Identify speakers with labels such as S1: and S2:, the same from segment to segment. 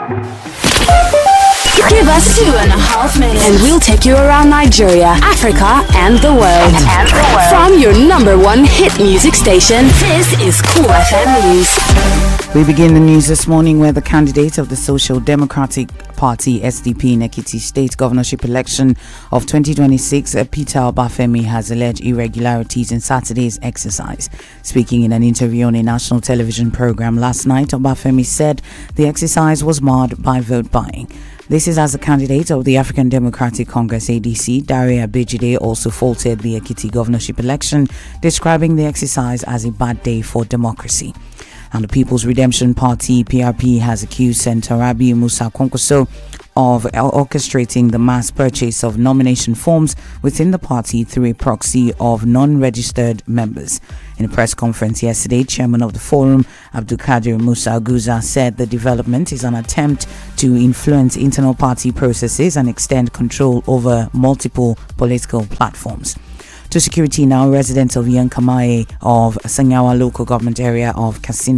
S1: Give us 2.5 minutes and we'll take you around Nigeria, Africa, and the world. From your number one hit music station, this is Cool FM News.
S2: We begin the news this morning where the candidate of the Social Democratic Party SDP in Ekiti State governorship election of 2026, Peter Obafemi, has alleged irregularities in Saturday's exercise. Speaking in an interview on a national television program last night, Obafemi said the exercise was marred by vote buying. This is as the candidate of the African Democratic Congress ADC, Dare Abejide, also faulted the Ekiti governorship election, describing the exercise as a bad day for democracy. And the People's Redemption Party PRP has accused Senator Rabiu Musa Kwankwaso of orchestrating the mass purchase of nomination forms within the party through a proxy of non-registered members. In a press conference yesterday, Chairman of the Forum, Abdulkadir Musa Guza, said the development is an attempt to influence internal party processes and extend control over multiple political platforms. To security now, residents of Yankamaye of Sanyawa local government area of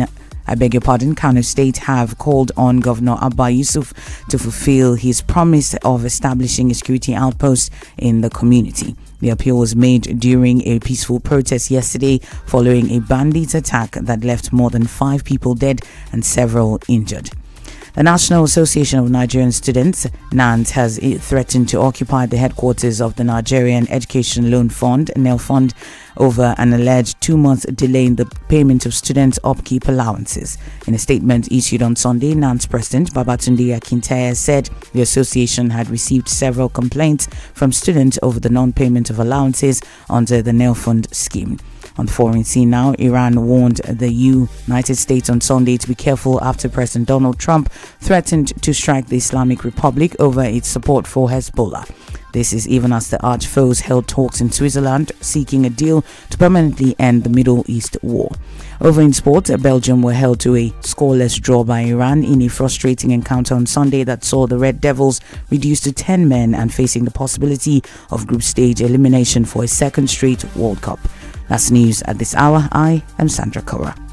S2: Kano State have called on Governor Abba Yusuf to fulfill his promise of establishing a security outpost in the community. The appeal was made during a peaceful protest yesterday following a bandit attack that left more than 5 people dead and several injured. The National Association of Nigerian Students, NANS, has threatened to occupy the headquarters of the Nigerian Education Loan Fund, NEL Fund, over an alleged 2-month delay in the payment of students' upkeep allowances. In a statement issued on Sunday, NANS President Babatunde Akintaya said the association had received several complaints from students over the non-payment of allowances under the NEL Fund scheme. On the foreign scene now, Iran warned the United States on Sunday to be careful after President Donald Trump threatened to strike the Islamic Republic over its support for Hezbollah. This is even as the arch foes held talks in Switzerland seeking a deal to permanently end the Middle East war. Over in sport, Belgium were held to a scoreless draw by Iran in a frustrating encounter on Sunday that saw the Red Devils reduced to 10 men and facing the possibility of group stage elimination for a second straight World Cup. That's news at this hour. I am Sandra Kora.